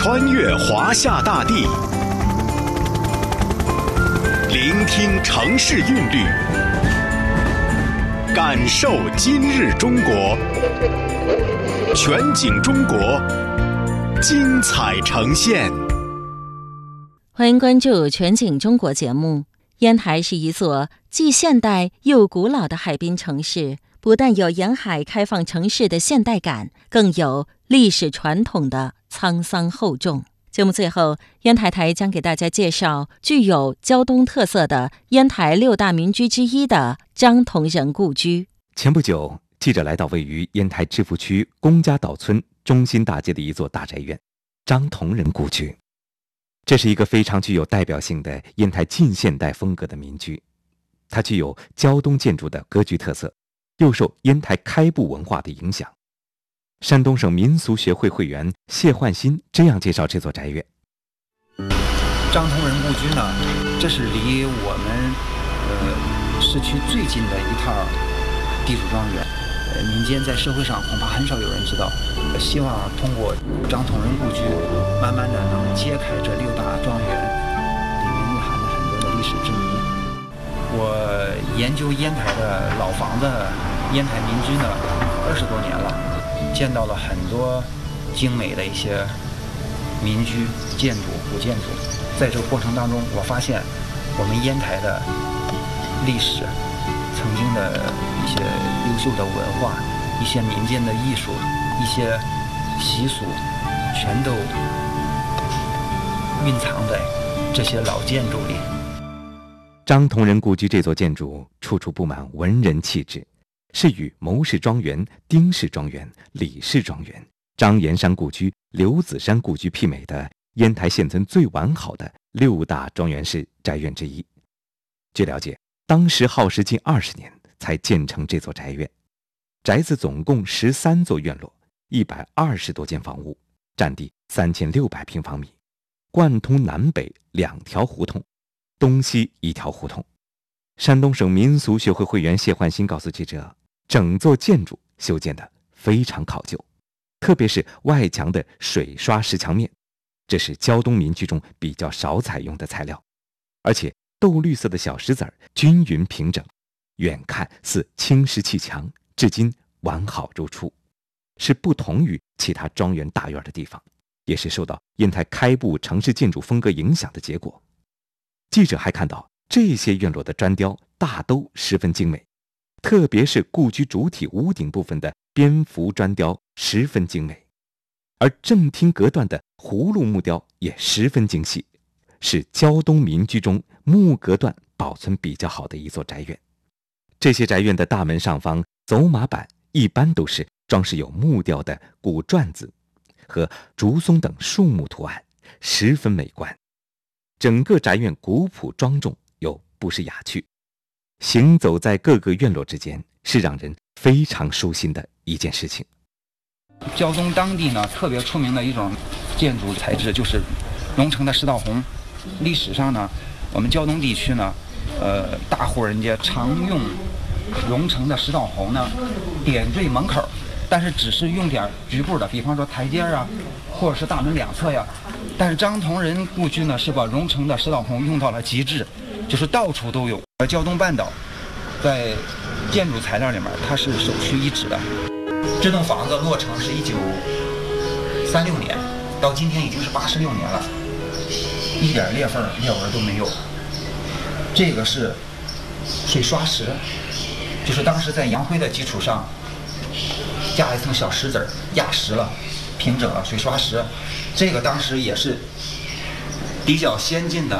穿越华夏大地，聆听城市韵律，感受今日中国。全景中国，精彩呈现。 欢迎关注全景中国节目。烟台是一座既现代又古老的海滨城市，不但有沿海开放城市的现代感，更有历史传统的沧桑厚重。节目最后，烟台台将给大家介绍具有胶东特色的烟台6大民居之一的张同仁故居。 前不久，记者来到位于烟台芝罘区龚家岛村中心大街的一座大宅院——张同仁故居。这是一个非常具有代表性的烟台近现代风格的民居，它具有胶东建筑的格局特色，又受烟台开埠文化的影响。山东省民俗学会会员谢焕新这样介绍这座宅院： 张同仁故居呢，这是离我们市区最近的一套地主庄园。民间在社会上恐怕很少有人知道，希望通过张同仁故居，慢慢的能揭开这6大庄园里面蕴含了很多的历史之谜。我研究烟台的老房子、烟台民居呢20多年了，见到了很多精美的一些民居建筑、古建筑。在这个过程当中，我发现我们烟台的历史、曾经的一些优秀的文化、一些民间的艺术、一些习俗，全都蕴藏在这些老建筑里。 张同仁故居这座建筑处处布满文人气质，是与牟氏庄园、丁氏庄园、李氏庄园、张岩山故居、刘子山故居媲美的烟台现存最完好的6大庄园式宅院之一。据了解，当时耗时近20年才建成这座宅院。宅子总共13座院落，120多间房屋，占地3600平方米，贯通南北2条胡同，东西1条胡同。山东省民俗学会会员谢焕新告诉记者，整座建筑修建得非常考究，特别是外墙的水刷石墙面，这是胶东民居中比较少采用的材料，而且豆绿色的小石子儿均匀平整，远看似青石砌墙，至今完好如初，是不同于其他庄园大院的地方，也是受到烟台开埠城市建筑风格影响的结果。记者还看到这些院落的砖雕大都十分精美，特别是故居主体屋顶部分的蝙蝠砖雕十分精美，而正厅隔断的葫芦木雕也十分精细，是胶东民居中木隔断保存比较好的一座宅院。这些宅院的大门上方走马板一般都是装饰有木雕的古篆字和竹松等树木图案，十分美观。整个宅院古朴庄重又不失雅趣，行走在各个院落之间是让人非常舒心的一件事情。 胶东当地呢特别出名的一种建筑材质就是龙城的石道红。历史上呢，我们胶东地区呢，大户人家常用龙城的石道红呢点缀门口，但是只是用点局部的，比方说台阶啊，或者是大门两侧呀。但是张同仁故居呢是把龙城的石道红用到了极致，就是到处都有。胶东半岛在建筑材料里面它是首屈一指的。这栋房子落成是1936年，到今天已经是86年了，一点裂缝裂纹都没有。这个是水刷石，就是当时在洋灰的基础上加一层小石子压实了，平整了，水刷石。这个当时也是比较先进的